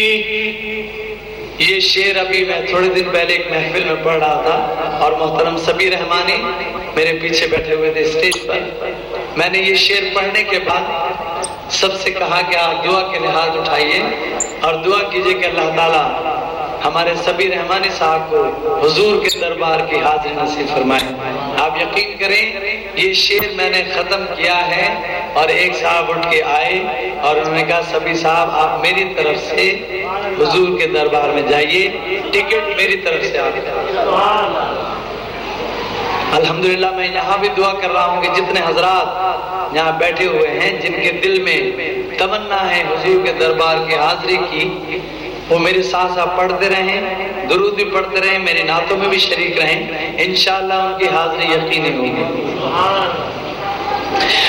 ये शेर अभी मैं थोड़े दिन पहले एक महफिल में पढ़ रहा था और मोहतरम सबीर रहमानी मेरे पीछे बैठे हुए थे स्टेज पर। मैंने ये शेर पढ़ने के बाद सबसे कहा कि आप दुआ के लिए हाथ उठाइए और दुआ कीजिए कि अल्लाह ताला हमारे सबीर रहमानी साहब को हुजूर के दरबार की हाजिरी नसीब फरमाए। आप यकीन करें ये शेर मैंने खत्म किया है और एक साहब उठ के आए और उन्होंने कहा सबीर साहब आप मेरी तरफ से हुजूर के दरबार में जाइए, टिकट मेरी तरफ से आप। अल्हम्दुलिल्लाह मैं यहाँ भी दुआ कर रहा हूँ कि जितने हजरात यहाँ बैठे हुए हैं जिनके दिल में तमन्ना है हुजूर के दरबार की हाजिरी की, वो मेरे साथ साथ पढ़ते रहें, दुरूद भी पढ़ते रहें, मेरी नातों में भी शरीक रहें, इंशाअल्लाह उनकी हाजिरी यकीनी होगी।